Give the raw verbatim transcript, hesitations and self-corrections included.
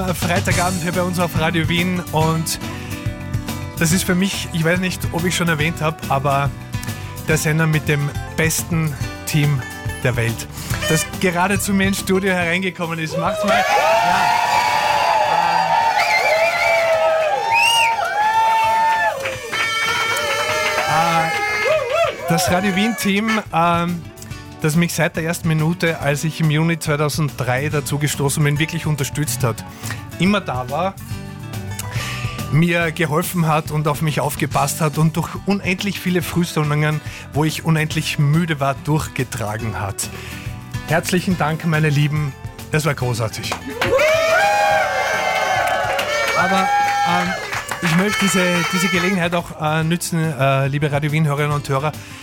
Freitagabend hier bei uns auf Radio Wien und das ist für mich, ich weiß nicht, ob ich schon erwähnt habe, aber der Sender mit dem besten Team der Welt, das gerade zu mir ins Studio hereingekommen ist. Macht's mal. Ja. Das Radio Wien-Team, ähm, das mich seit der ersten Minute, als ich im Juni zweitausenddrei dazu gestoßen bin, wirklich unterstützt hat, immer da war, mir geholfen hat und auf mich aufgepasst hat und durch unendlich viele Frühsendungen, wo ich unendlich müde war, durchgetragen hat. Herzlichen Dank, meine Lieben, das war großartig. Aber ähm, ich möchte diese, diese Gelegenheit auch äh, nützen, äh, liebe Radio Wien-Hörerinnen und Hörer,